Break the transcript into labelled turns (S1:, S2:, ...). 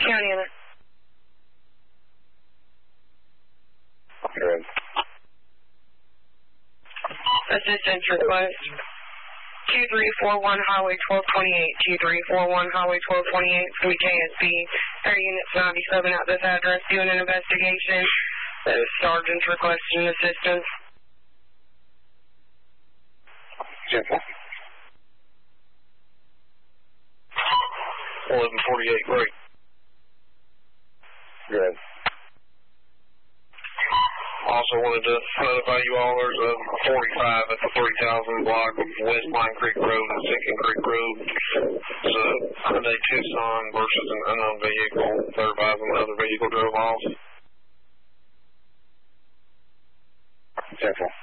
S1: County in it.
S2: Good.
S1: Assistance request. 2341 Highway 1228. 2341 Highway 1228 from KSP. Air Units 97 at this address doing an investigation. Those sergeants requesting assistance.
S2: 1148, great. Good. Also wanted to notify you all there's a 45 at the 3000 block of West Pine Creek Road and Sinking Creek Road. It's a Hyundai Tucson versus an unknown vehicle. They're advising another vehicle drove off. 10-4.